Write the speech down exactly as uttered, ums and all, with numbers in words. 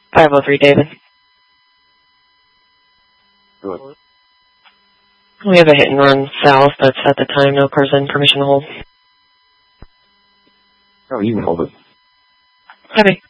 five oh three, David. Good. We have a hit and run south, but at the time, no cars in, permission to hold. Oh, you can hold it. Heavy.